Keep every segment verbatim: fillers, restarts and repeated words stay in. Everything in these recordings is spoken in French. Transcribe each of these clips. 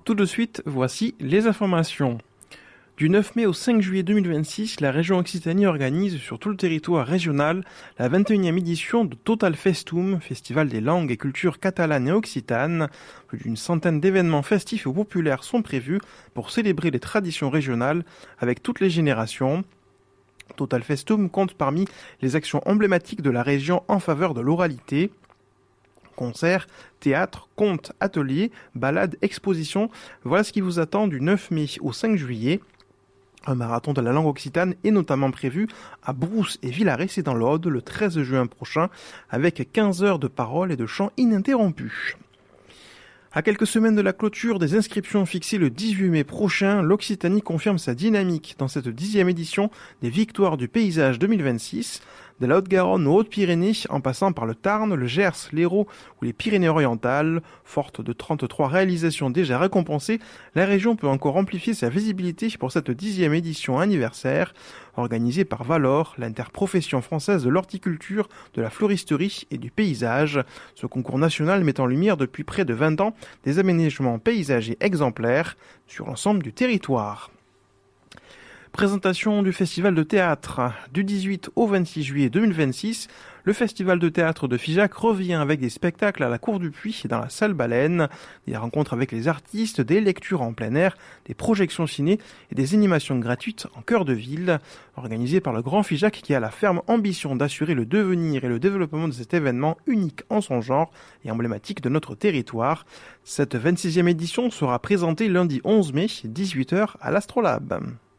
Tout de suite, voici les informations. Du neuf mai au cinq juillet deux mille vingt-six, la région Occitanie organise sur tout le territoire régional la vingt et unième édition de Total Festum, festival des langues et cultures catalanes et occitanes. Plus d'une centaine d'événements festifs et populaires sont prévus pour célébrer les traditions régionales avec toutes les générations. Total Festum compte parmi les actions emblématiques de la région en faveur de l'oralité. Concerts, théâtre, contes, ateliers, balades, expositions, voilà ce qui vous attend du neuf mai au cinq juillet. Un marathon de la langue occitane est notamment prévu à Brousse et Villaret, c'est dans l'Aude, le treize juin prochain, avec quinze heures de paroles et de chants ininterrompus. À quelques semaines de la clôture des inscriptions fixées le dix-huit mai prochain, l'Occitanie confirme sa dynamique dans cette dixième édition des Victoires du paysage deux mille vingt-six. De la Haute-Garonne aux Hautes-Pyrénées, en passant par le Tarn, le Gers, l'Hérault ou les Pyrénées-Orientales, forte de trente-trois réalisations déjà récompensées, la région peut encore amplifier sa visibilité pour cette dixième édition anniversaire, organisée par Valor, l'interprofession française de l'horticulture, de la floristerie et du paysage. Ce concours national met en lumière depuis près de vingt ans des aménagements paysagers exemplaires sur l'ensemble du territoire. Présentation du festival de théâtre. Du dix-huit au vingt-six juillet deux mille vingt-six, le festival de théâtre de Figeac revient avec des spectacles à la Cour du Puy et dans la salle Baleine, des rencontres avec les artistes, des lectures en plein air, des projections ciné et des animations gratuites en cœur de ville, organisées par le Grand Figeac qui a la ferme ambition d'assurer le devenir et le développement de cet événement unique en son genre et emblématique de notre territoire. Cette vingt-sixième édition sera présentée lundi onze mai, dix-huit heures à l'Astrolabe.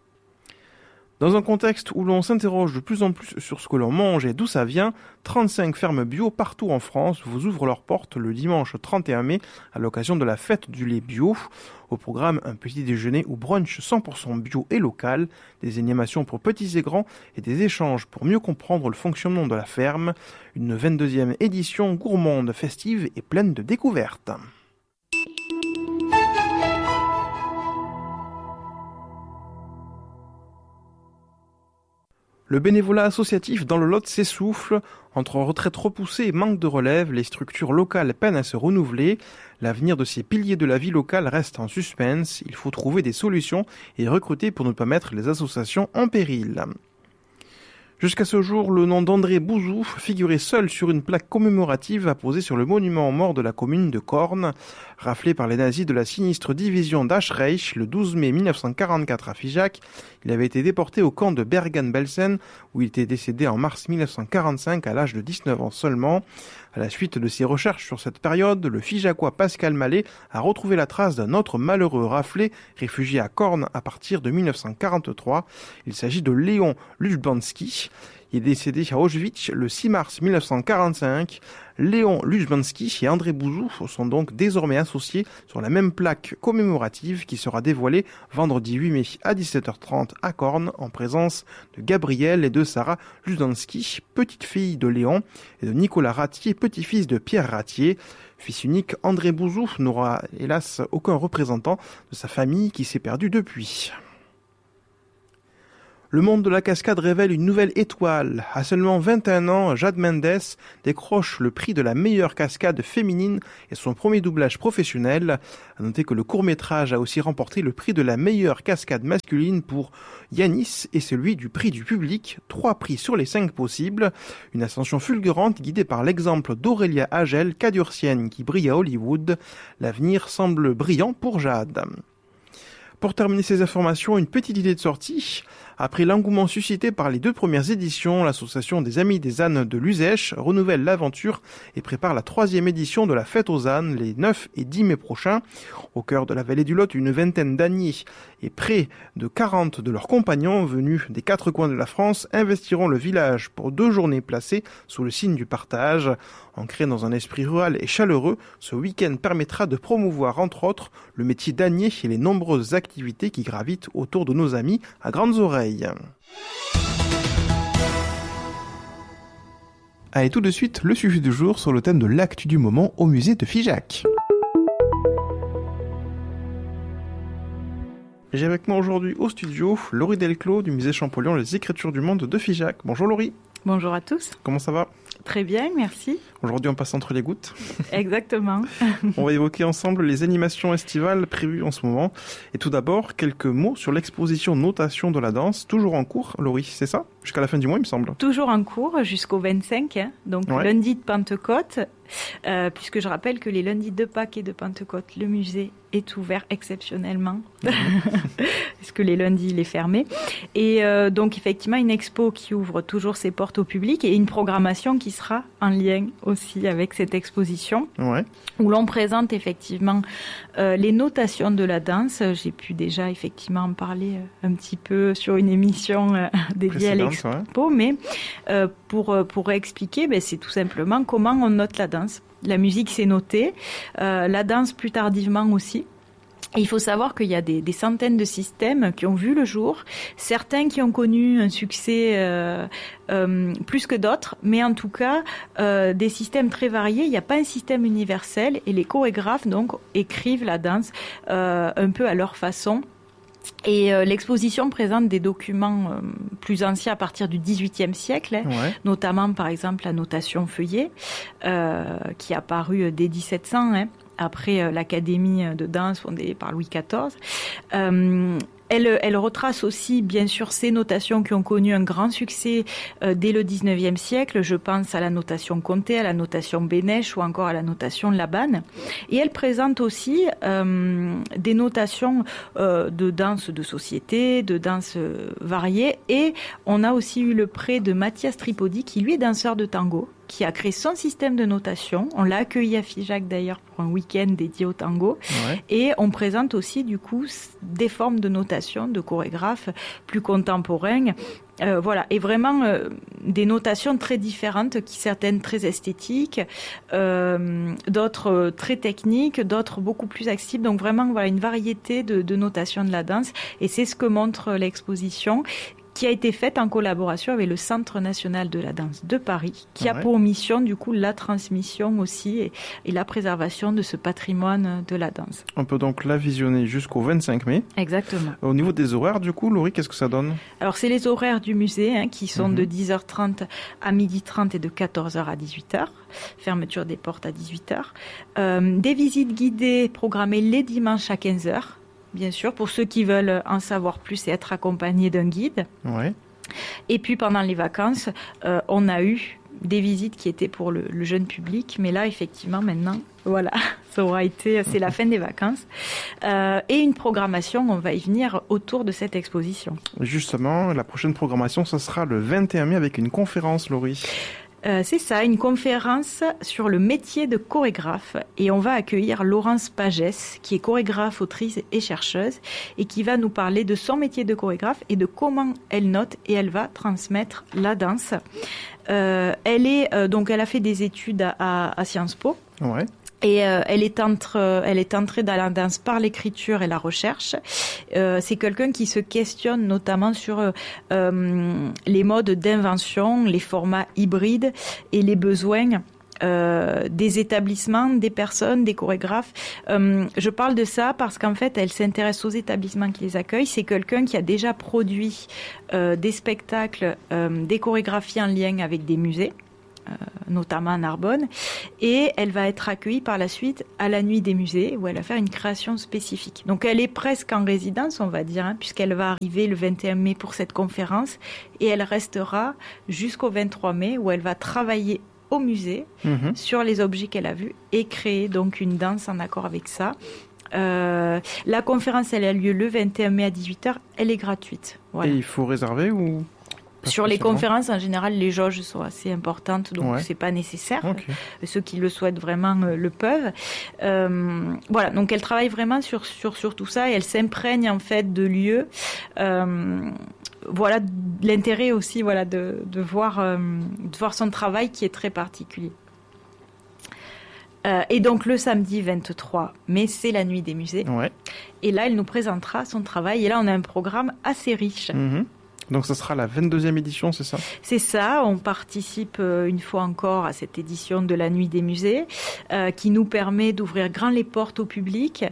Dans un contexte où l'on s'interroge de plus en plus sur ce que l'on mange et d'où ça vient, trente-cinq fermes bio partout en France vous ouvrent leurs portes le dimanche trente et un mai à l'occasion de la fête du lait bio. Au programme, un petit déjeuner ou brunch cent pour cent bio et local, des animations pour petits et grands et des échanges pour mieux comprendre le fonctionnement de la ferme. Une vingt-deuxième édition gourmande, festive et pleine de découvertes. Le bénévolat associatif dans le Lot s'essouffle. Entre retraite repoussée et manque de relève, les structures locales peinent à se renouveler. L'avenir de ces piliers de la vie locale reste en suspense. Il faut trouver des solutions et recruter pour ne pas mettre les associations en péril. Jusqu'à ce jour, le nom d'André Bouzou figurait seul sur une plaque commémorative apposée sur le monument aux morts de la commune de Corne. Raflé par les nazis de la sinistre division d'Aschreich le douze mai mille neuf cent quarante-quatre à Figeac, il avait été déporté au camp de Bergen-Belsen où il était décédé en mars mille neuf cent quarante-cinq à l'âge de dix-neuf ans seulement. À la suite de ses recherches sur cette période, le Figeacois Pascal Mallet a retrouvé la trace d'un autre malheureux raflé réfugié à Corne à partir de mille neuf cent quarante-trois. Il s'agit de Léon Lubjanski. Il est décédé à Auschwitz le six mars mille neuf cent quarante-cinq. Léon Lubjanski et André Bouzou sont donc désormais associés sur la même plaque commémorative qui sera dévoilée vendredi huit mai à dix-sept heures trente à Corne en présence de Gabriel et de Sarah Lubjanski, petite fille de Léon, et de Nicolas Ratier, petit-fils de Pierre Ratier. Fils unique, André Bouzou n'aura hélas aucun représentant de sa famille qui s'est perdu depuis. Le monde de la cascade révèle une nouvelle étoile. À seulement vingt et un ans, Jade Mendes décroche le prix de la meilleure cascade féminine et son premier doublage professionnel. À noter que le court-métrage a aussi remporté le prix de la meilleure cascade masculine pour Yanis et celui du prix du public, trois prix sur les cinq possibles. Une ascension fulgurante guidée par l'exemple d'Aurélia Agel, cadurcienne qui brille à Hollywood. L'avenir semble brillant pour Jade. Pour terminer ces informations, une petite idée de sortie. Après l'engouement suscité par les deux premières éditions, l'association des Amis des ânes de Luzèche renouvelle l'aventure et prépare la troisième édition de la fête aux ânes les neuf et dix mai prochains. Au cœur de la vallée du Lot, une vingtaine d'âniers et près de quarante de leurs compagnons venus des quatre coins de la France investiront le village pour deux journées placées sous le signe du partage. Ancré dans un esprit rural et chaleureux, ce week-end permettra de promouvoir entre autres le métier d'ânier et les nombreuses activités qui gravitent autour de nos amis à grandes oreilles. Allez, tout de suite, le sujet du jour sur le thème de l'actu du moment au musée de Figeac. J'ai avec moi aujourd'hui au studio Laurie Delclos du musée Champollion Les Écritures du Monde de Figeac. Bonjour Laurie. Bonjour à tous. Comment ça va ? Très bien, merci. Aujourd'hui, on passe entre les gouttes. Exactement. On va évoquer ensemble les animations estivales prévues en ce moment. Et tout d'abord, quelques mots sur l'exposition Notation de la danse, toujours en cours, Laurie, c'est ça? Jusqu'à la fin du mois, il me semble. Toujours en cours, jusqu'au vingt-cinq, hein, donc ouais. Lundi de Pentecôte, euh, puisque je rappelle que les lundis de Pâques et de Pentecôte, le musée est ouvert exceptionnellement, mmh. parce que les lundis, il est fermé. Et euh, donc, effectivement, une expo qui ouvre toujours ses portes au public et une programmation qui sera en lien aussi avec cette exposition, ouais. où l'on présente effectivement euh, les notations de la danse. J'ai pu déjà effectivement en parler un petit peu sur une émission euh, dédiée à l'expo, ouais. mais euh, pour, pour expliquer, ben, c'est tout simplement comment on note la danse. La musique, c'est noté, euh, la danse plus tardivement aussi. Et il faut savoir qu'il y a des, des centaines de systèmes qui ont vu le jour, certains qui ont connu un succès euh, euh, plus que d'autres, mais en tout cas euh, des systèmes très variés. Il n'y a pas un système universel et les chorégraphes donc écrivent la danse euh, un peu à leur façon. Et euh, l'exposition présente des documents euh, plus anciens à partir du dix-huitième siècle, hein, ouais. notamment par exemple la notation feuillée, euh, qui est apparue dès dix-sept cents, hein, après euh, l'Académie de danse fondée par Louis quatorze. Euh, Elle, elle retrace aussi, bien sûr, ces notations qui ont connu un grand succès euh, dès le dix-neuvième siècle. Je pense à la notation Comté, à la notation Bénèche ou encore à la notation Labanne. Et elle présente aussi euh, des notations euh, de danse de société, de danse variée. Et on a aussi eu le prêt de Mathias Tripodi, qui lui est danseur de tango, qui a créé son système de notation. On l'a accueilli à Figeac d'ailleurs pour un week-end dédié au tango. Ouais. Et on présente aussi du coup des formes de notation de chorégraphes plus contemporains. Euh, voilà, et vraiment euh, des notations très différentes, qui certaines très esthétiques, euh, d'autres euh, très techniques, d'autres beaucoup plus accessibles. Donc vraiment, voilà, une variété de, de notations de la danse. Et c'est ce que montre l'exposition, qui a été faite en collaboration avec le Centre national de la danse de Paris, qui ouais. a pour mission, du coup, la transmission aussi et, et la préservation de ce patrimoine de la danse. On peut donc la visionner jusqu'au vingt-cinq mai. Exactement. Au niveau des horaires, du coup, Laurie, qu'est-ce que ça donne? Alors, c'est les horaires du musée, hein, qui sont mm-hmm. de dix heures trente à midi trente et de quatorze heures à dix-huit heures. Fermeture des portes à dix-huit heures. Euh, des visites guidées programmées les dimanches à quinze heures. Bien sûr, pour ceux qui veulent en savoir plus et être accompagnés d'un guide. Ouais. Et puis, pendant les vacances, euh, on a eu des visites qui étaient pour le, le jeune public. Mais là, effectivement, maintenant, voilà, ça aura été, c'est la fin des vacances. Euh, et une programmation, on va y venir autour de cette exposition. Justement, la prochaine programmation, ce sera le vingt et un mai avec une conférence, Laurie. Euh, c'est ça, une conférence sur le métier de chorégraphe, et on va accueillir Laurence Pagès, qui est chorégraphe, autrice et chercheuse, et qui va nous parler de son métier de chorégraphe et de comment elle note et elle va transmettre la danse. Euh, elle est euh, donc elle a fait des études à, à, à Sciences Po. Ouais. Et euh, elle est entre, elle est entrée dans la danse par l'écriture et la recherche. Euh, c'est quelqu'un qui se questionne notamment sur euh, les modes d'invention, les formats hybrides et les besoins euh, des établissements, des personnes, des chorégraphes. Euh, je parle de ça parce qu'en fait, elle s'intéresse aux établissements qui les accueillent. C'est quelqu'un qui a déjà produit euh, des spectacles, euh, des chorégraphies en lien avec des musées. Euh, notamment à Narbonne, et elle va être accueillie par la suite à la Nuit des musées, où elle va faire une création spécifique. Donc elle est presque en résidence, on va dire, hein, puisqu'elle va arriver le vingt et un mai pour cette conférence, et elle restera jusqu'au vingt-trois mai, où elle va travailler au musée mmh. sur les objets qu'elle a vus, et créer donc une danse en accord avec ça. Euh, la conférence, elle a lieu le vingt et un mai à dix-huit heures, elle est gratuite. Voilà. Et il faut réserver ou... Sur les conférences, en général, les jauges sont assez importantes, donc ouais. c'est pas nécessaire. Okay. Ceux qui le souhaitent vraiment euh, le peuvent. Euh, voilà, donc elle travaille vraiment sur sur sur tout ça et elle s'imprègne en fait de lieux. Euh, voilà l'intérêt aussi, voilà de de voir euh, de voir son travail qui est très particulier. Euh, et donc le samedi vingt-trois mai, c'est la Nuit des musées. Ouais. Et là, elle nous présentera son travail. Et là, on a un programme assez riche. Mmh. Donc ça sera la vingt-deuxième édition, c'est ça ? C'est ça, on participe une fois encore à cette édition de la Nuit des musées euh, qui nous permet d'ouvrir grand les portes au public,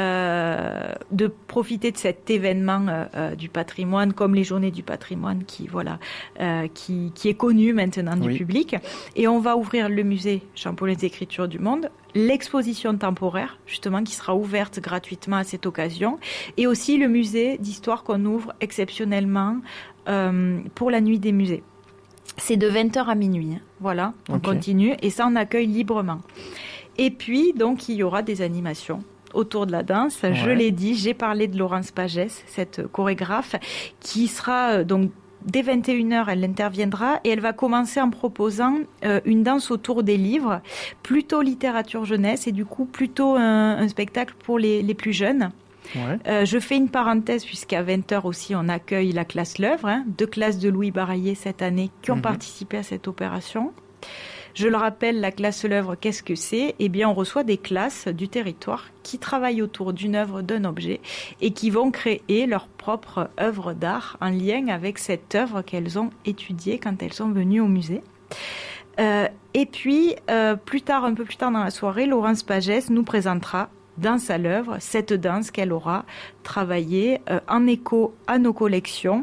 euh, de profiter de cet événement euh, du patrimoine comme les journées du patrimoine qui, voilà, euh, qui, qui est connu maintenant du oui. public. Et on va ouvrir le musée Champollion des Écritures du Monde, l'exposition temporaire, justement, qui sera ouverte gratuitement à cette occasion, et aussi le musée d'histoire qu'on ouvre exceptionnellement euh, pour la nuit des musées. C'est de vingt heures à minuit, hein. Voilà, on okay. continue, et ça, on accueille librement. Et puis, donc, il y aura des animations autour de la danse. Ouais. Je l'ai dit, j'ai parlé de Laurence Pagès, cette chorégraphe, qui sera, donc, dès vingt et une heures, elle interviendra et elle va commencer en proposant euh, une danse autour des livres, plutôt littérature jeunesse et du coup plutôt un, un spectacle pour les, les plus jeunes. Ouais. Euh, je fais une parenthèse puisqu'à vingt heures aussi on accueille la classe L'Œuvre, hein, deux classes de Louis Baraillé cette année qui ont mmh. participé à cette opération. Je le rappelle, la classe L'Œuvre, qu'est-ce que c'est ? Eh bien, on reçoit des classes du territoire qui travaillent autour d'une œuvre, d'un objet, et qui vont créer leur propre œuvre d'art en lien avec cette œuvre qu'elles ont étudiée quand elles sont venues au musée. Euh, et puis, euh, plus tard, un peu plus tard dans la soirée, Laurence Pagès nous présentera Danse à l'œuvre, cette danse qu'elle aura travaillée euh, en écho à nos collections.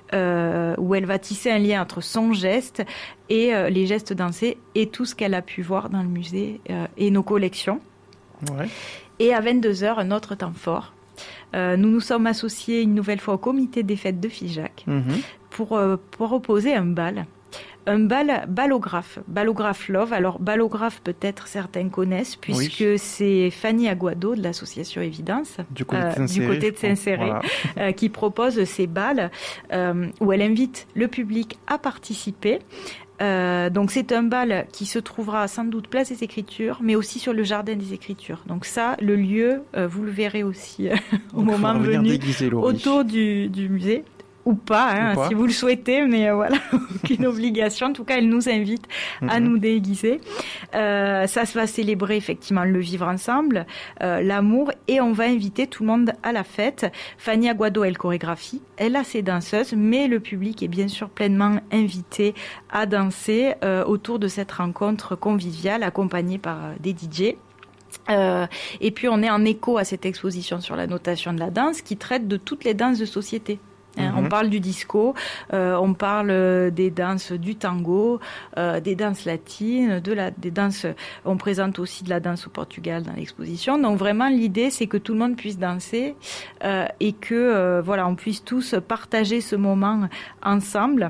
Euh, où elle va tisser un lien entre son geste et euh, les gestes dansés et tout ce qu'elle a pu voir dans le musée euh, et nos collections. Ouais. Et à vingt-deux heures, un autre temps fort. Euh, nous nous sommes associés une nouvelle fois au comité des fêtes de Figeac mmh. pour, euh, pour proposer un bal. Un bal ballographe, ballographe Love. Alors ballographe peut-être certains connaissent puisque oui. c'est Fanny Aguado de l'association Évidence du côté de euh, du côté de Saint-Céré voilà. euh, qui propose ces bals euh, où elle invite le public à participer. Euh, donc c'est un bal qui se trouvera sans doute place des Écritures, mais aussi sur le jardin des Écritures. Donc ça, le lieu, euh, vous le verrez aussi euh, au donc, moment venu autour du, du musée. Ou pas, hein, Ou pas, si vous le souhaitez, mais euh, voilà, aucune obligation. En tout cas, elle nous invite mm-hmm. à nous déguiser. Euh, ça se va célébrer effectivement le vivre ensemble, euh, l'amour, et on va inviter tout le monde à la fête. Fanny Aguado, elle chorégraphie, elle a ses danseuses, mais le public est bien sûr pleinement invité à danser euh, autour de cette rencontre conviviale, accompagnée par euh, des D J. Euh, et puis on est en écho à cette exposition sur la notation de la danse qui traite de toutes les danses de société. Hein, mmh. On parle du disco, euh, on parle des danses du tango, euh, des danses latines, de la, des danses. On présente aussi de la danse au Portugal dans l'exposition. Donc vraiment, l'idée, c'est que tout le monde puisse danser euh, et que euh, voilà, on puisse tous partager ce moment ensemble.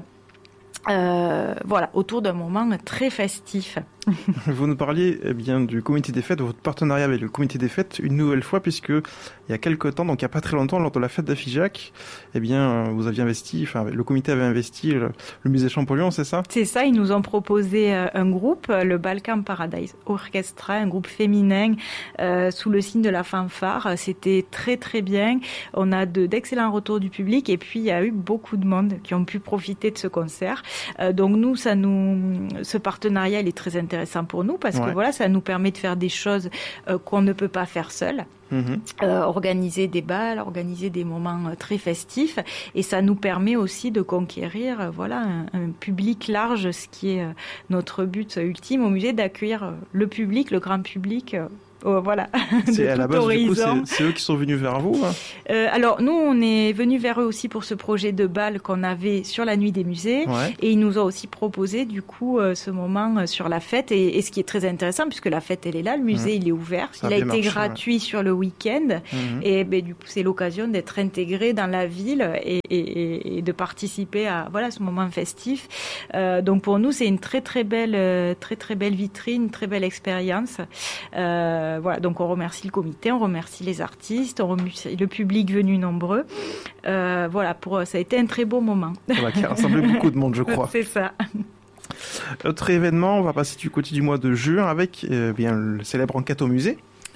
Euh, voilà, autour d'un moment très festif. Vous nous parliez eh bien du comité des fêtes, de votre partenariat avec le comité des fêtes, une nouvelle fois, puisque il y a quelques temps, donc il n'y a pas très longtemps, lors de la fête de Figeac, eh bien, vous aviez investi, enfin, le comité avait investi le, le musée Champollion, c'est ça ? C'est ça, ils nous ont proposé un groupe, le Balkan Paradise Orchestra, un groupe féminin euh, sous le signe de la fanfare. C'était très très bien. On a de, d'excellents retours du public et puis il y a eu beaucoup de monde qui ont pu profiter de ce concert. Euh, donc nous, ça nous, ce partenariat, il est très intéressant pour nous parce ouais. que voilà, ça nous permet de faire des choses euh, qu'on ne peut pas faire seul. Mmh. Euh, organiser des bals, organiser des moments euh, très festifs, et ça nous permet aussi de conquérir euh, voilà un, un public large, ce qui est euh, notre but ultime au musée, d'accueillir euh, le public, le grand public. Euh, Oh, voilà. C'est à la base, du coup, c'est, c'est eux qui sont venus vers vous hein euh, Alors, nous, on est venus vers eux aussi pour ce projet de bal qu'on avait sur la nuit des musées. Ouais. Et ils nous ont aussi proposé, du coup, euh, ce moment euh, sur la fête. Et, et ce qui est très intéressant, puisque la fête, elle est là, le musée, mmh. il est ouvert. Ça il a été marché, gratuit ouais. sur le week-end. Mmh. Et ben, du coup, c'est l'occasion d'être intégré dans la ville et, et, et de participer à voilà, ce moment festif. Euh, donc, pour nous, c'est une très, très belle, euh, très, très belle vitrine, une très belle expérience. Euh, Euh, voilà, donc on remercie le comité, on remercie les artistes, on remercie le public venu nombreux. Euh, voilà, pour, ça a été un très beau moment. Ça va, qui a rassemblé beaucoup de monde, je crois. C'est ça. Autre événement, on va passer du côté du mois de juin avec euh, bien, le célèbre Enquête au musée.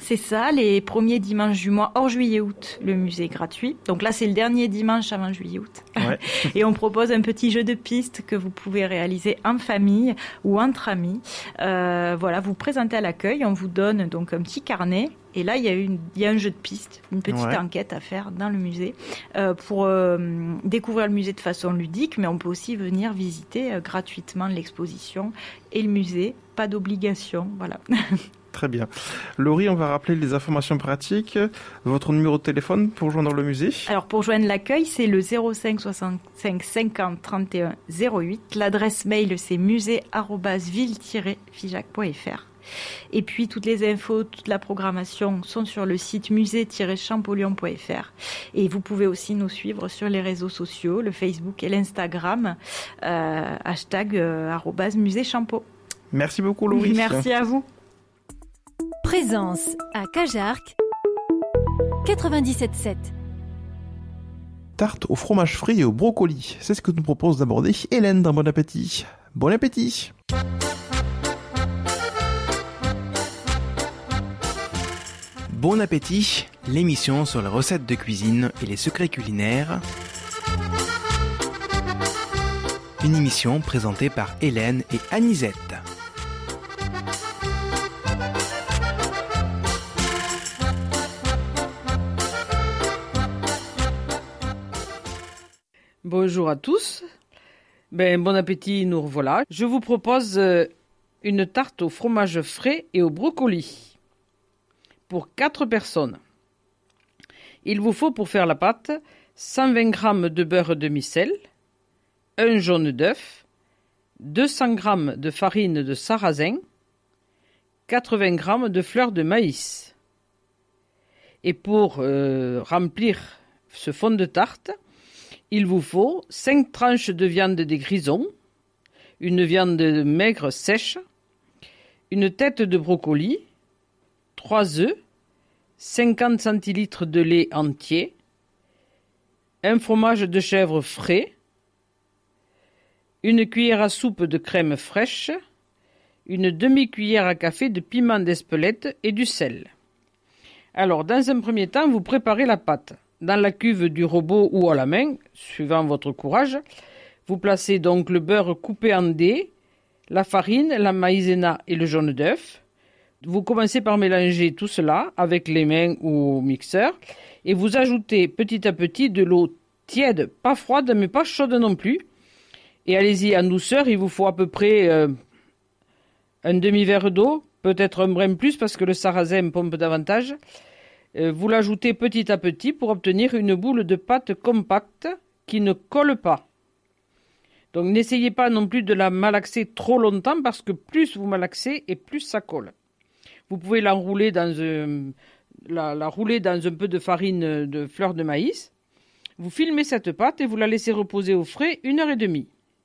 C'est ça, les premiers dimanches du mois, hors juillet-août, le musée est gratuit. Donc là, c'est le dernier dimanche avant juillet-août. Ouais. Et on propose un petit jeu de piste que vous pouvez réaliser en famille ou entre amis. Euh, voilà, vous présentez à l'accueil, on vous donne donc un petit carnet. Et là, il y a, une, il y a un jeu de piste, une petite ouais. enquête à faire dans le musée euh, pour euh, découvrir le musée de façon ludique, mais on peut aussi venir visiter euh, gratuitement l'exposition et le musée. Pas d'obligation, voilà. Très bien. Laurie, on va rappeler les informations pratiques. Votre numéro de téléphone pour joindre le musée. Alors, pour joindre l'accueil, c'est le zéro cinq soixante-cinq cinquante trente et un zéro huit. L'adresse mail, c'est musée arobase ville tiret figeac point f r. Et puis, toutes les infos, toute la programmation sont sur le site musée tiret champollion point f r. Et vous pouvez aussi nous suivre sur les réseaux sociaux, le Facebook et l'Instagram, euh, hashtag euh, arobase musée champo. Merci beaucoup, Laurie. Merci à vous. Présence à Cajarc quatre-vingt-dix-sept sept. Tarte au fromage frit et au brocoli, c'est ce que nous propose d'aborder Hélène dans Bon Appétit. Bon appétit. Bon Appétit, l'émission sur les recettes de cuisine et les secrets culinaires. Une émission présentée par Hélène et Anisette. Bonjour à tous, ben, bon appétit, nous revoilà. Je vous propose euh, une tarte au fromage frais et au brocoli pour quatre personnes. Il vous faut pour faire la pâte cent vingt grammes de beurre demi-sel, un jaune d'œuf, deux cents grammes de farine de sarrasin, quatre-vingts grammes de fleur de maïs. Et pour euh, remplir ce fond de tarte, il vous faut cinq tranches de viande des grisons, une viande maigre sèche, une tête de brocoli, trois œufs, cinquante centilitres de lait entier, un fromage de chèvre frais, une cuillère à soupe de crème fraîche, une demi-cuillère à café de piment d'Espelette et du sel. Alors, dans un premier temps, vous préparez la pâte. Dans la cuve du robot ou à la main, suivant votre courage, vous placez donc le beurre coupé en dés, la farine, la maïzena et le jaune d'œuf. Vous commencez par mélanger tout cela avec les mains ou au mixeur et vous ajoutez petit à petit de l'eau tiède, pas froide mais pas chaude non plus. Et allez-y en douceur, il vous faut à peu près euh, un demi-verre d'eau, peut-être un brin plus parce que le sarrasin pompe davantage. Vous l'ajoutez petit à petit pour obtenir une boule de pâte compacte qui ne colle pas. Donc n'essayez pas non plus de la malaxer trop longtemps parce que plus vous malaxez et plus ça colle. Vous pouvez l'enrouler dans un, la, la rouler dans un peu de farine de fleur de maïs. Vous filmez cette pâte et vous la laissez reposer au frais une heure et demie.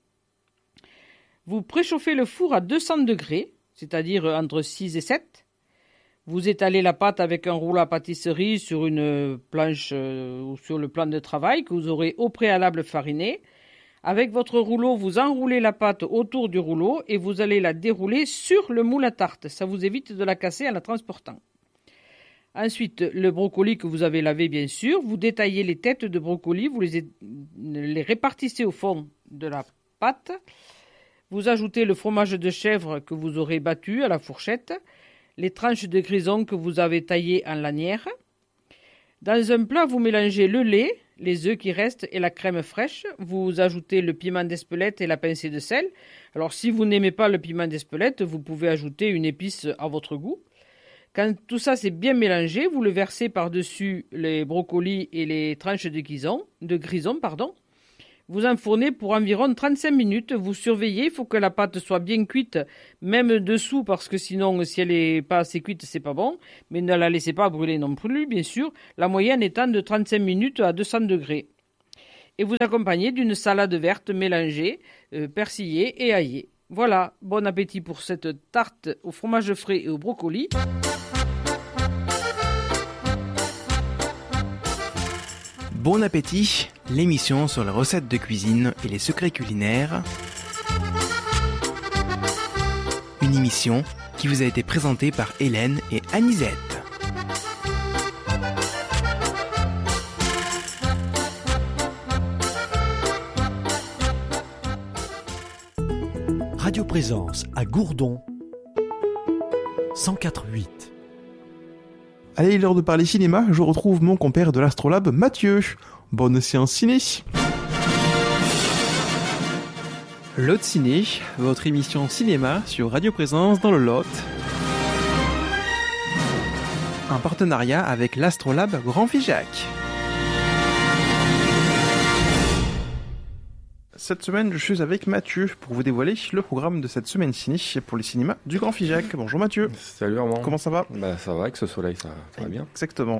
Vous préchauffez le four à deux cents degrés, c'est-à-dire entre six et sept. Vous étalez la pâte avec un rouleau à pâtisserie sur une planche euh, ou sur le plan de travail que vous aurez au préalable fariné. Avec votre rouleau, vous enroulez la pâte autour du rouleau et vous allez la dérouler sur le moule à tarte. Ça vous évite de la casser en la transportant. Ensuite, le brocoli que vous avez lavé, bien sûr, vous détaillez les têtes de brocoli, vous les, les répartissez au fond de la pâte. Vous ajoutez le fromage de chèvre que vous aurez battu à la fourchette, les tranches de grison que vous avez taillées en lanières. Dans un plat, vous mélangez le lait, les œufs qui restent et la crème fraîche. Vous ajoutez le piment d'Espelette et la pincée de sel. Alors, si vous n'aimez pas le piment d'Espelette, vous pouvez ajouter une épice à votre goût. Quand tout ça s'est bien mélangé, vous le versez par-dessus les brocolis et les tranches de grison, de grison, pardon. Vous enfournez pour environ trente-cinq minutes. Vous surveillez, il faut que la pâte soit bien cuite, même dessous, parce que sinon, si elle n'est pas assez cuite, c'est pas bon. Mais ne la laissez pas brûler non plus, bien sûr. La moyenne étant de trente-cinq minutes à deux cents degrés. Et vous accompagnez d'une salade verte mélangée, euh, persillée et aillée. Voilà, bon appétit pour cette tarte au fromage frais et au brocoli. Bon appétit, l'émission sur les recettes de cuisine et les secrets culinaires. Une émission qui vous a été présentée par Hélène et Anisette. Radio Présence à Gourdon, cent quatre virgule huit. Allez, il est l'heure de parler cinéma. Je retrouve mon compère de l'Astrolabe, Mathieu. Bonne séance ciné. Lot Ciné, votre émission cinéma sur Radio Présence dans le Lot. En partenariat avec l'Astrolabe Grand Figeac. Cette semaine, je suis avec Mathieu pour vous dévoiler le programme de cette semaine ciné pour les cinémas du Grand Figeac. Bonjour Mathieu. Salut Armand. Comment ça va ? Bah ça va, avec ce soleil, ça, ça va bien. Exactement.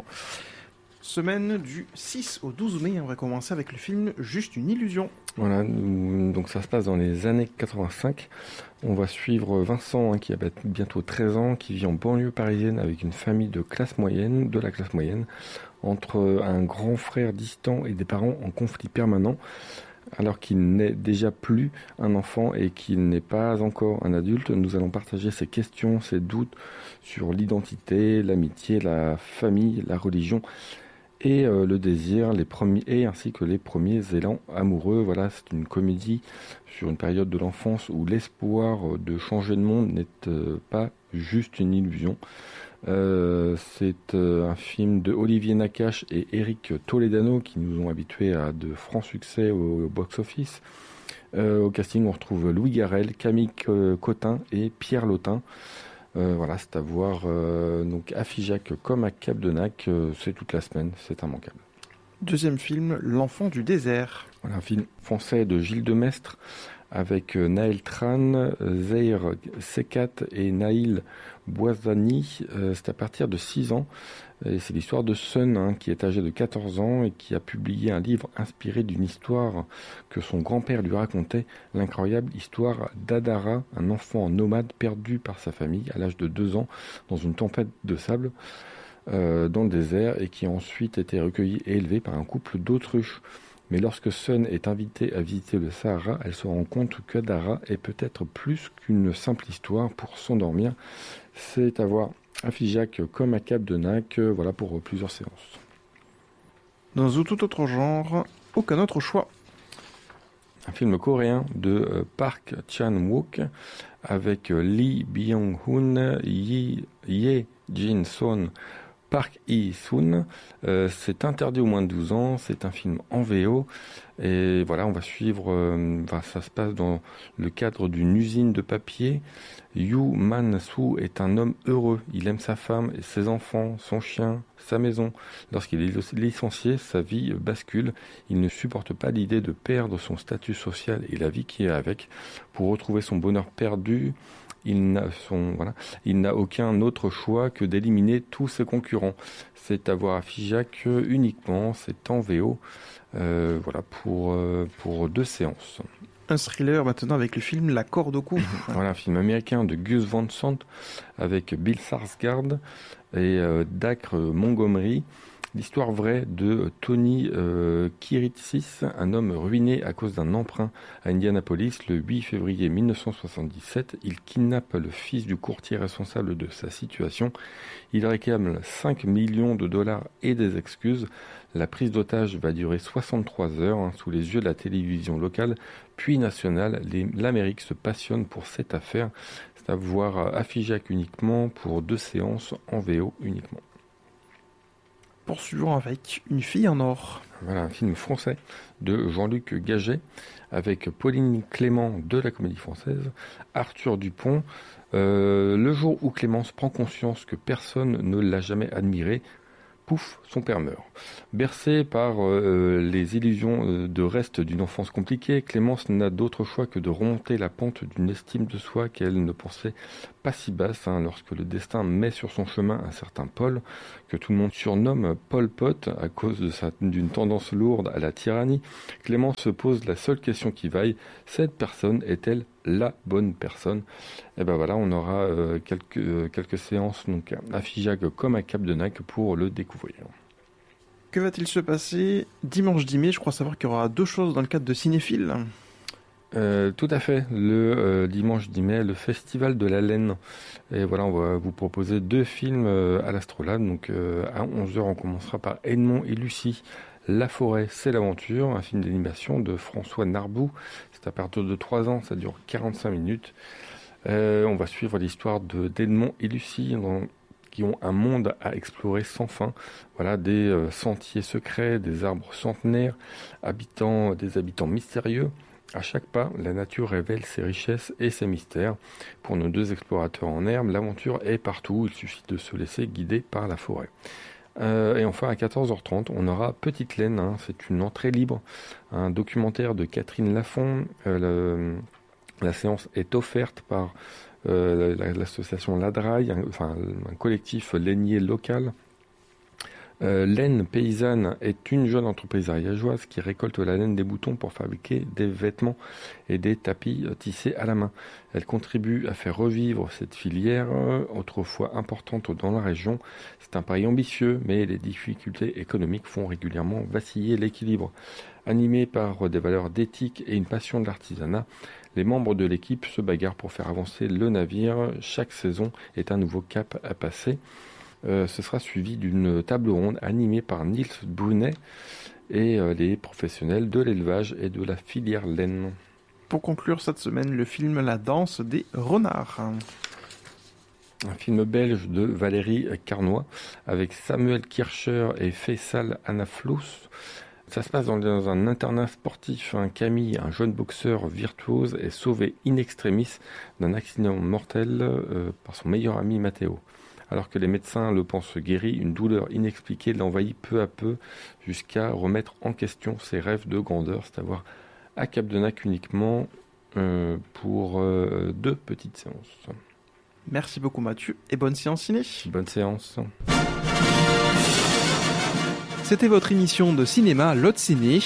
Semaine du six au douze mai, on va commencer avec le film Juste une illusion. Voilà, donc ça se passe dans les années quatre-vingt-cinq. On va suivre Vincent, hein, qui a bientôt treize ans, qui vit en banlieue parisienne avec une famille de classe moyenne, de la classe moyenne, entre un grand frère distant et des parents en conflit permanent, alors qu'il n'est déjà plus un enfant et qu'il n'est pas encore un adulte. Nous allons partager ses questions, ses doutes sur l'identité, l'amitié, la famille, la religion et euh, le désir, les premiers, et ainsi que les premiers élans amoureux. Voilà, c'est une comédie sur une période de l'enfance où l'espoir de changer de monde n'est euh, pas juste une illusion. Euh, c'est euh, un film de Olivier Nakache et Eric Toledano qui nous ont habitués à de francs succès au, au box-office. Euh, au casting, on retrouve Louis Garrel, Camille Cotin et Pierre Lotin. Euh, voilà, c'est à voir euh, donc à Figeac comme à Cap-de-Nac. Euh, c'est toute la semaine, c'est immanquable. Deuxième film, L'Enfant du désert. Voilà, un film français de Gilles Demestre avec euh, Naël Tran, Zahir Sekat et Naïl Boisani. Euh, c'est à partir de six ans. Et c'est l'histoire de Sun, hein, qui est âgé de quatorze ans et qui a publié un livre inspiré d'une histoire que son grand-père lui racontait, l'incroyable histoire d'Adara, un enfant nomade perdu par sa famille à l'âge de deux ans dans une tempête de sable euh, dans le désert et qui a ensuite été recueilli et élevé par un couple d'autruches. Mais lorsque Sun est invitée à visiter le Sahara, elle se rend compte qu'Adara est peut-être plus qu'une simple histoire pour s'endormir. C'est à voir à Figeac comme à Cap-de-Nac, voilà pour plusieurs séances. Dans un tout autre genre, aucun autre choix. Un film coréen de euh, Park Chan-wook avec euh, Lee Byung-hun, Yi, Ye Jin-son, Park Hee-sun. Euh, c'est interdit aux moins de douze ans, c'est un film en V O et voilà, on va suivre, euh, enfin, ça se passe dans le cadre d'une usine de papier. Yu Man-soo est un homme heureux, il aime sa femme, et ses enfants, son chien, sa maison. Lorsqu'il est licencié, sa vie bascule, il ne supporte pas l'idée de perdre son statut social et la vie qui est avec. Pour retrouver son bonheur perdu, Il n'a, son, voilà, il n'a aucun autre choix que d'éliminer tous ses concurrents. C'est à voir à Figeac uniquement, c'est en V O, euh, voilà, pour, euh, pour deux séances. Un thriller maintenant avec le film La corde au cou. Voilà, un film américain de Gus Van Sant avec Bill Skarsgård et euh, Dacre Montgomery. L'histoire vraie de Tony euh, Kiritsis, un homme ruiné à cause d'un emprunt à Indianapolis le huit février mille neuf cent soixante-dix-sept. Il kidnappe le fils du courtier responsable de sa situation. Il réclame cinq millions de dollars et des excuses. La prise d'otage va durer soixante-trois heures hein, sous les yeux de la télévision locale puis nationale. Les, L'Amérique se passionne pour cette affaire. C'est à voir à Figeac uniquement pour deux séances en V O uniquement. Poursuivons avec Une fille en or. Voilà, un film français de Jean-Luc Gaget avec Pauline Clément de la Comédie Française, Arthur Dupont. Euh, le jour où Clémence prend conscience que personne ne l'a jamais admirée, pouf, son père meurt. Bercée par euh, les illusions de reste d'une enfance compliquée, Clémence n'a d'autre choix que de remonter la pente d'une estime de soi qu'elle ne pensait pas si basse hein, lorsque le destin met sur son chemin un certain Paul, que tout le monde surnomme Pol Pot à cause de sa, d'une tendance lourde à la tyrannie. Clémence se pose la seule question qui vaille, cette personne est-elle la bonne personne? Et ben voilà, on aura euh, quelques, euh, quelques séances donc, à Figeac comme à Cap-de-Nac pour le découvrir. Que va-t-il se passer dimanche dix mai? Je crois savoir qu'il y aura deux choses dans le cadre de Cinéphile. Euh, tout à fait, le euh, dimanche dix mai, le Festival de la Laine. Et voilà, on va vous proposer deux films euh, à l'Astrolabe. Donc euh, à onze heures, on commencera par Edmond et Lucie, La forêt, c'est l'aventure, un film d'animation de François Narbou. C'est à partir de trois ans, ça dure quarante-cinq minutes. Euh, on va suivre l'histoire de d'Edmond et Lucie dans, qui ont un monde à explorer sans fin. Voilà, des euh, sentiers secrets, des arbres centenaires, habitants, des habitants mystérieux. À chaque pas, la nature révèle ses richesses et ses mystères. Pour nos deux explorateurs en herbe, l'aventure est partout, il suffit de se laisser guider par la forêt. Euh, et enfin, à quatorze heures trente, on aura Petite Laine, hein, c'est une entrée libre, un documentaire de Catherine Lafond. Euh, le, la séance est offerte par euh, l'association Ladraille, un, enfin, un collectif lainier local. Euh, Laine Paysanne est une jeune entreprise ariégeoise qui récolte la laine des boutons pour fabriquer des vêtements et des tapis euh, tissés à la main. Elle contribue à faire revivre cette filière, euh, autrefois importante dans la région. C'est un pari ambitieux, mais les difficultés économiques font régulièrement vaciller l'équilibre. Animés par des valeurs d'éthique et une passion de l'artisanat, les membres de l'équipe se bagarrent pour faire avancer le navire. Chaque saison est un nouveau cap à passer. Euh, ce sera suivi d'une table ronde animée par Nils Brunet et euh, les professionnels de l'élevage et de la filière laine. Pour conclure cette semaine, le film La danse des renards. Un film belge de Valérie Carnoy avec Samuel Kircher et Faisal Anaflous. Ça se passe dans, dans un internat sportif. Hein. Camille, un jeune boxeur virtuose, est sauvé in extremis d'un accident mortel euh, par son meilleur ami Matteo. Alors que les médecins le pensent guéri, une douleur inexpliquée l'envahit peu à peu jusqu'à remettre en question ses rêves de grandeur, c'est à voir à Capdenac uniquement euh, pour euh, deux petites séances. Merci beaucoup Mathieu et bonne séance ciné. Bonne séance. C'était votre émission de cinéma Lot Ciné.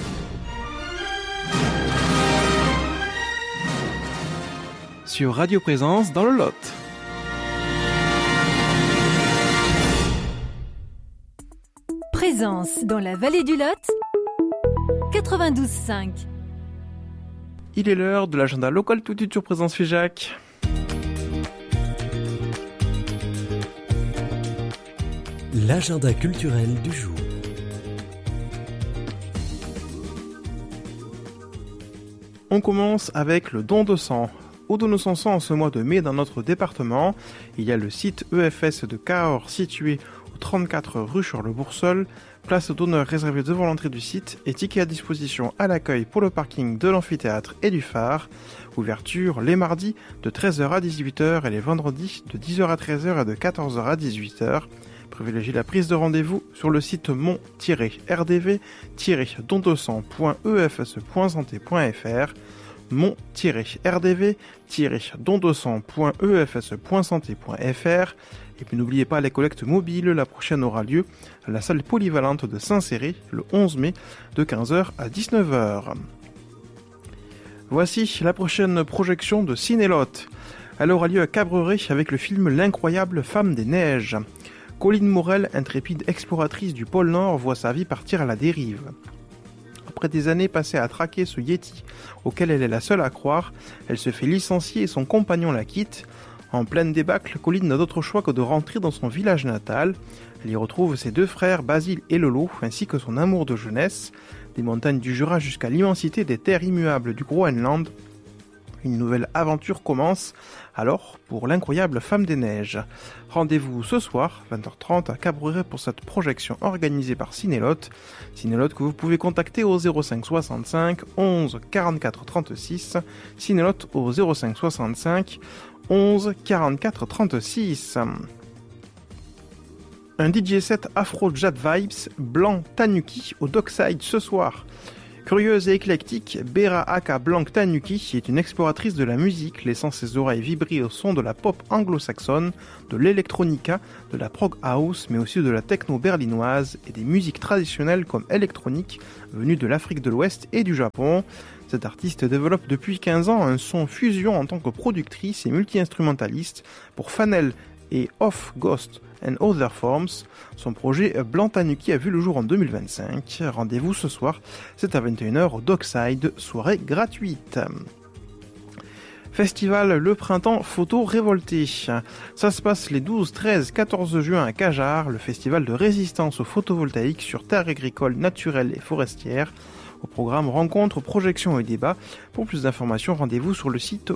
Sur Radio Présence dans le Lot. Présence dans la vallée du Lot, quatre-vingt-douze cinq. Il est l'heure de l'agenda local tout de suite sur Présence Figeac. L'agenda culturel du jour. On commence avec le don de sang. Au don de sang en ce mois de mai dans notre département, il y a le site E F S de Cahors situé trente-quatre rue Charles-Boursol, place d'honneur réservée devant l'entrée du site et tickets à disposition à l'accueil pour le parking de l'amphithéâtre et du phare. Ouverture les mardis de treize heures à dix-huit heures et les vendredis de dix heures à treize heures et de quatorze heures à dix-huit heures. Privilégiez la prise de rendez-vous sur le site mont tiret r d v tiret don de sang point e f s point santé point f r mont tiret r d v tiret don de sang point e f s point santé point f r. Et puis n'oubliez pas les collectes mobiles, la prochaine aura lieu à la salle polyvalente de Saint-Céré le onze mai de quinze heures à dix-neuf heures. Voici la prochaine projection de Ciné-Lot. Elle aura lieu à Cabreret avec le film L'incroyable femme des neiges. Colline Morel, intrépide exploratrice du pôle Nord, voit sa vie partir à la dérive. Après des années passées à traquer ce Yéti, auquel elle est la seule à croire, elle se fait licencier et son compagnon la quitte. En pleine débâcle, Colline n'a d'autre choix que de rentrer dans son village natal. Elle y retrouve ses deux frères, Basile et Lolo, ainsi que son amour de jeunesse. Des montagnes du Jura jusqu'à l'immensité des terres immuables du Groenland. Une nouvelle aventure commence, alors, pour l'incroyable femme des neiges. Rendez-vous ce soir, vingt heures trente, à Cabreret pour cette projection organisée par Ciné-Lot. Ciné-Lot que vous pouvez contacter au zéro cinq soixante-cinq onze quarante-quatre trente-six. Ciné-Lot au zéro cinq soixante-cinq onze quarante-quatre trente-six. Un D J set Afro Jazz Vibes Blanc Tanuki au Dockside ce soir. Curieuse et éclectique, Bera Aka Blanc Tanuki est une exploratrice de la musique, laissant ses oreilles vibrer au son de la pop anglo-saxonne, de l'électronica, de la prog house, mais aussi de la techno berlinoise et des musiques traditionnelles comme électronique venues de l'Afrique de l'Ouest et du Japon. Cette artiste développe depuis quinze ans un son fusion en tant que productrice et multi-instrumentaliste pour Fanel et Off Ghost and Other Forms. Son projet Blanc Tanuki a vu le jour en deux mille vingt-cinq. Rendez-vous ce soir, c'est à vingt et une heures au Dockside, soirée gratuite. Festival Le Printemps Photo Révolté. Ça se passe les douze, treize, quatorze juin à Cajar, le festival de résistance au photovoltaïque sur terres agricoles, naturelles et forestières. Au programme rencontres, projections et débats. Pour plus d'informations, rendez-vous sur le site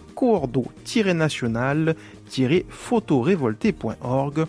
coordo-national-photorévolté point org.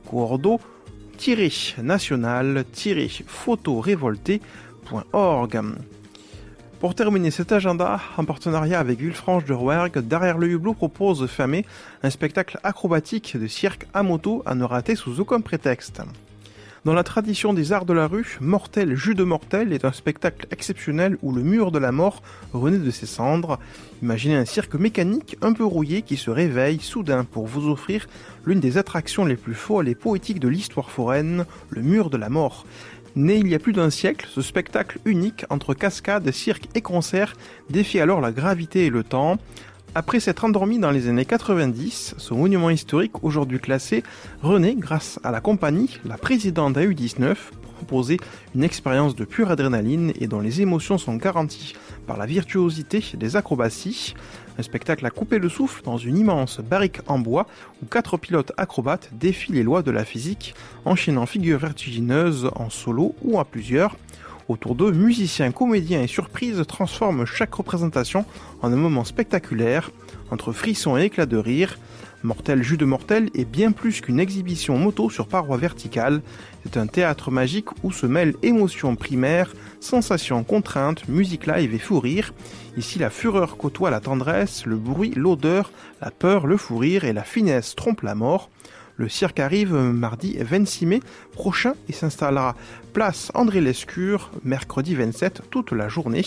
coordo-national-photorévolté point org. Pour terminer cet agenda, en partenariat avec Villefranche de Rouergue, Derrière le Hublot propose fin mai un spectacle acrobatique de cirque à moto à ne rater sous aucun prétexte. Dans la tradition des arts de la rue, Mortel Jus de Mortel est un spectacle exceptionnel où le mur de la mort renaît de ses cendres. Imaginez un cirque mécanique un peu rouillé qui se réveille soudain pour vous offrir l'une des attractions les plus folles et poétiques de l'histoire foraine, le mur de la mort. Né il y a plus d'un siècle, ce spectacle unique entre cascades, cirque et concert défie alors la gravité et le temps. Après s'être endormi dans les années quatre-vingt-dix, ce monument historique aujourd'hui classé renaît grâce à la compagnie, la présidente A U dix-neuf, proposer une expérience de pure adrénaline et dont les émotions sont garanties par la virtuosité des acrobaties. Un spectacle à couper le souffle dans une immense barrique en bois où quatre pilotes acrobates défient les lois de la physique, enchaînant figures vertigineuses en solo ou à plusieurs. Autour d'eux, musiciens, comédiens et surprises transforment chaque représentation en un moment spectaculaire, entre frissons et éclats de rire. Mortel Jus de Mortel est bien plus qu'une exhibition moto sur paroi verticale. C'est un théâtre magique où se mêlent émotions primaires, sensations contraintes, musique live et fou rire. Ici, la fureur côtoie la tendresse, le bruit, l'odeur, la peur, le fou rire et la finesse trompe la mort. Le cirque arrive mardi vingt-six mai prochain et s'installera place André Lescure, mercredi vingt-sept, toute la journée.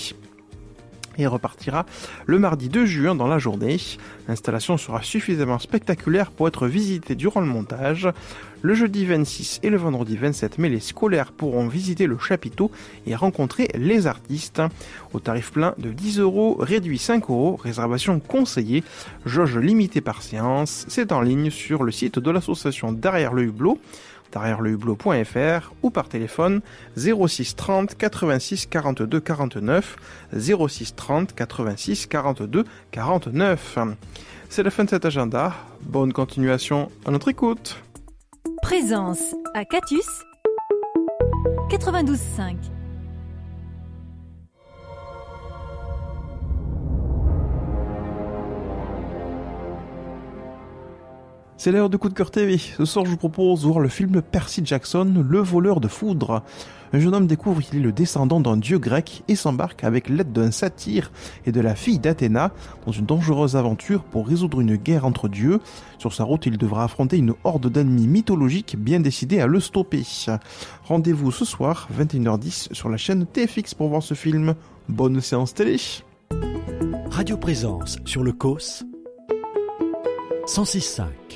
Et repartira le mardi deux juin dans la journée. L'installation sera suffisamment spectaculaire pour être visitée durant le montage. Le jeudi vingt-six et le vendredi vingt-sept mai, les scolaires pourront visiter le chapiteau et rencontrer les artistes. Au tarif plein de dix euros, réduit cinq euros, réservation conseillée, jauge limitée par séance. C'est en ligne sur le site de l'association Derrière le Hublot, derrière le hublot point f r ou par téléphone zéro six trente quatre-vingt-six quarante-deux quarante-neuf, zéro six trente quatre-vingt-six quarante-deux quarante-neuf. C'est la fin de cet agenda. Bonne continuation à notre écoute. Présence à Catus quatre-vingt-douze cinq. C'est l'heure de Coup de cœur T V. Ce soir, je vous propose de voir le film Percy Jackson, le voleur de foudre. Un jeune homme découvre qu'il est le descendant d'un dieu grec et s'embarque avec l'aide d'un satyre et de la fille d'Athéna dans une dangereuse aventure pour résoudre une guerre entre dieux. Sur sa route, il devra affronter une horde d'ennemis mythologiques bien décidés à le stopper. Rendez-vous ce soir, vingt et une heures dix, sur la chaîne T F X pour voir ce film. Bonne séance télé. Radio Présence sur le C O S cent six virgule cinq.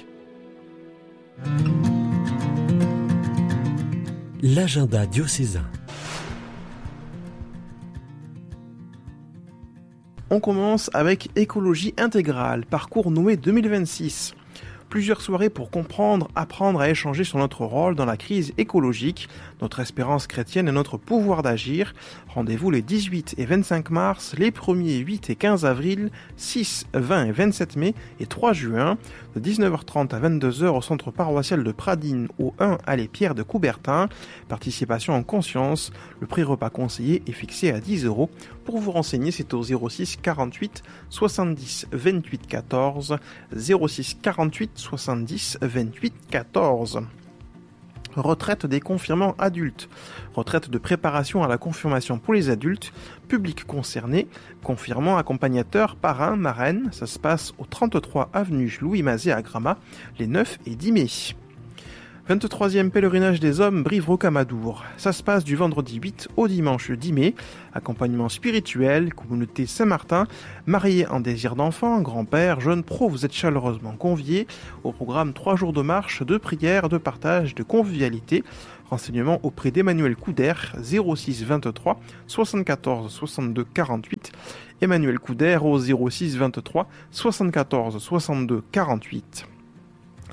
L'agenda diocésain. On commence avec Écologie intégrale, parcours Noé deux mille vingt-six. Plusieurs soirées pour comprendre, apprendre à échanger sur notre rôle dans la crise écologique, notre espérance chrétienne et notre pouvoir d'agir. Rendez-vous les dix-huit et vingt-cinq mars, les premiers huit et quinze avril, six, vingt et vingt-sept mai et trois juin, de dix-neuf heures trente à vingt-deux heures au centre paroissial de Pradines, au un allée Pierre de Coubertin. Participation en conscience, le pré-repas conseillé est fixé à dix euros. Pour vous renseigner, c'est au zéro six quarante-huit soixante-dix vingt-huit quatorze, zéro six quarante-huit soixante-dix vingt-huit quatorze. Retraite des confirmants adultes. Retraite de préparation à la confirmation pour les adultes, public concerné, confirmants, accompagnateurs, parrains, marraines. Ça se passe au trente-trois avenue Louis Mazet à Gramat, les neuf et dix mai. vingt-troisième pèlerinage des hommes Brive-Rocamadour. Ça se passe du vendredi huit au dimanche dix mai. Accompagnement spirituel, communauté Saint-Martin, mariés en désir d'enfant, grand-père, jeunes pros, vous êtes chaleureusement conviés. Au programme trois jours de marche, de prière, de partage, de convivialité. Renseignements auprès d'Emmanuel Couder, zéro six vingt-trois soixante-quatorze soixante-deux quarante-huit. Emmanuel Couder au zéro six vingt-trois soixante-quatorze soixante-deux quarante-huit.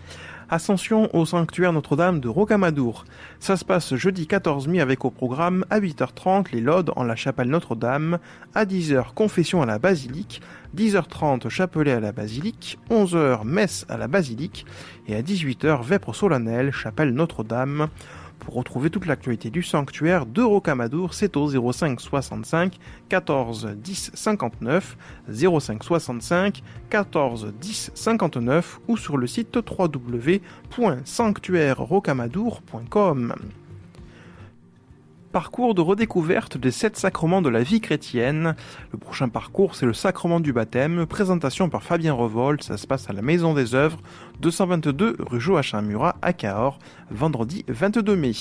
Ascension au sanctuaire Notre-Dame de Rocamadour. Ça se passe jeudi quatorze mai avec au programme à huit heures trente les laudes en la chapelle Notre-Dame, à dix heures confession à la basilique, dix heures trente chapelet à la basilique, onze heures messe à la basilique et à dix-huit heures vêpres solennelles chapelle Notre-Dame. Pour retrouver toute l'actualité du sanctuaire de Rocamadour, c'est au zéro cinq soixante-cinq quatorze dix cinquante-neuf, zéro cinq soixante-cinq quatorze dix cinquante-neuf ou sur le site w w w point sanctuaire rocamadour point com. Parcours de redécouverte des sept sacrements de la vie chrétienne. Le prochain parcours, c'est le sacrement du baptême. Présentation par Fabien Revolt. Ça se passe à la Maison des Œuvres, deux cent vingt-deux rue Joachim Murat à Cahors, vendredi vingt-deux mai.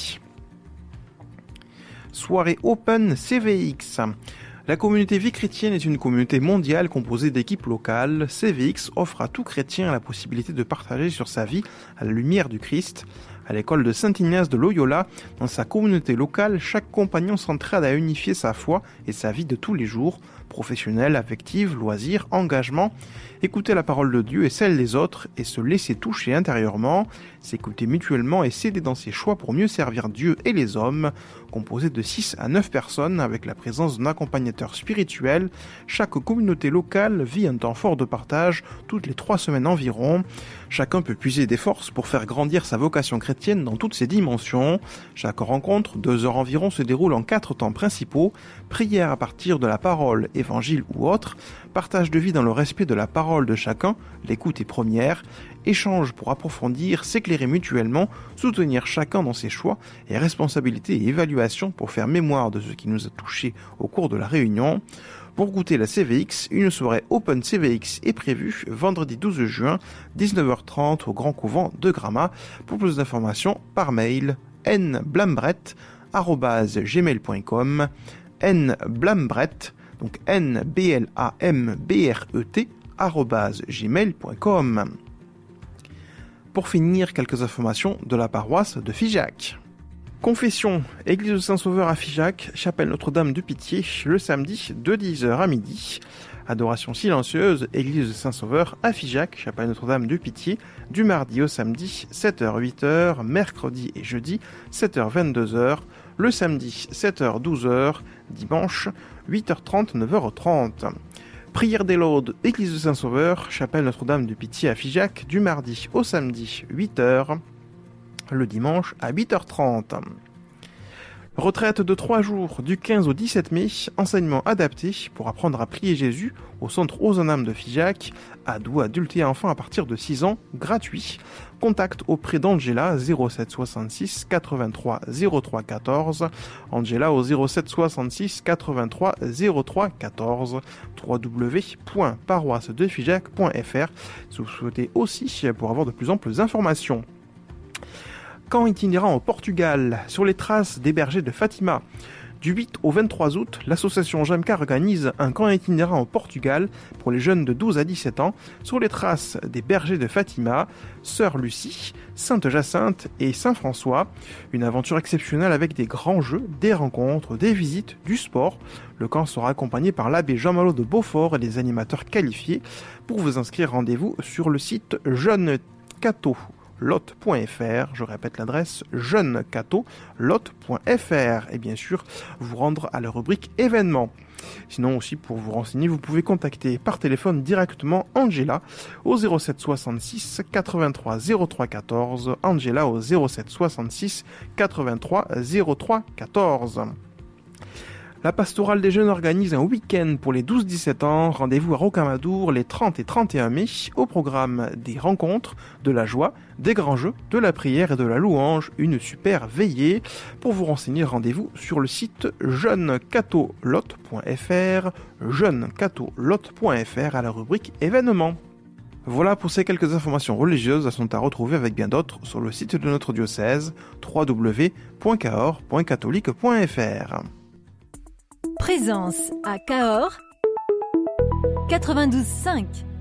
Soirée Open C V X. La communauté vie chrétienne est une communauté mondiale composée d'équipes locales. C V X offre à tout chrétien la possibilité de partager sur sa vie à la lumière du Christ. À l'école de Saint-Ignace de Loyola, dans sa communauté locale, chaque compagnon s'entraide à unifier sa foi et sa vie de tous les jours, professionnelle, affective, loisirs, engagement, écouter la parole de Dieu et celle des autres et se laisser toucher intérieurement, s'écouter mutuellement et s'aider dans ses choix pour mieux servir Dieu et les hommes. Composé de six à neuf personnes avec la présence d'un accompagnateur spirituel, chaque communauté locale vit un temps fort de partage toutes les trois semaines environ. Chacun peut puiser des forces pour faire grandir sa vocation chrétienne dans toutes ses dimensions. Chaque rencontre, deux heures environ, se déroule en quatre temps principaux: prière à partir de la parole, évangile ou autre, partage de vie dans le respect de la parole de chacun, l'écoute est première, échange pour approfondir, s'éclairer mutuellement, soutenir chacun dans ses choix, et responsabilité et évaluation pour faire mémoire de ce qui nous a touchés au cours de la réunion. Pour goûter la C V X, une soirée Open C V X est prévue vendredi douze juin, dix-neuf heures trente au Grand Couvent de Gramat. Pour plus d'informations, par mail nblambret arobase gmail point com, nblambret, donc n b l a m b r e t arobase gmail point com. Pour finir, quelques informations de la paroisse de Figeac. Confession, église de Saint-Sauveur à Figeac, chapelle Notre-Dame de Pitié, le samedi de dix heures à midi. Adoration silencieuse, église de Saint-Sauveur à Figeac, chapelle Notre-Dame de Pitié, du mardi au samedi, sept heures huit heures, mercredi et jeudi, sept heures vingt-deux heures, le samedi, sept heures douze heures, dimanche, huit heures trente, neuf heures trente. Prière des Laudes, église de Saint-Sauveur, chapelle Notre-Dame de Pitié à Figeac, du mardi au samedi, huit heures, le dimanche à huit heures trente. Retraite de trois jours du quinze au dix-sept mai, enseignement adapté pour apprendre à prier Jésus au centre Ozanam de Figeac, ados, adultes et enfants à partir de six ans, gratuit. Contact auprès d'Angela zéro sept soixante-six quatre-vingt-trois zéro trois quatorze, Angela au zéro sept soixante-six quatre-vingt-trois zéro trois quatorze, w w w point paroisse de figeac point f r si vous souhaitez aussi pour avoir de plus amples informations. Camp itinérant au Portugal, sur les traces des bergers de Fatima. Du huit au vingt-trois août, l'association Jamka organise un camp itinérant au Portugal pour les jeunes de douze à dix-sept ans, sur les traces des bergers de Fatima, Sœur Lucie, Sainte Jacinthe et Saint François. Une aventure exceptionnelle avec des grands jeux, des rencontres, des visites, du sport. Le camp sera accompagné par l'abbé Jean-Malo de Beaufort et des animateurs qualifiés. Pour vous inscrire, rendez-vous sur le site Jeune Cato. lot point f r, je répète l'adresse jeune cato lot point f r et bien sûr vous rendre à la rubrique événements. Sinon aussi pour vous renseigner vous pouvez contacter par téléphone directement Angela au zéro sept soixante-six quatre-vingt-trois zéro trois quatorze, Angela au zéro sept soixante-six quatre-vingt-trois zéro trois quatorze. La pastorale des jeunes organise un week-end pour les douze dix-sept ans. Rendez-vous à Rocamadour les trente et trente et un mai. Au programme des rencontres, de la joie, des grands jeux, de la prière et de la louange. Une super veillée. Pour vous renseigner, rendez-vous sur le site jeune cato lot point f r, jeune cato lot point f r à la rubrique événements. Voilà pour ces quelques informations religieuses, elles sont à retrouver avec bien d'autres sur le site de notre diocèse w w w point cahors point catholique point f r. Présence à Cahors quatre-vingt-douze virgule cinq.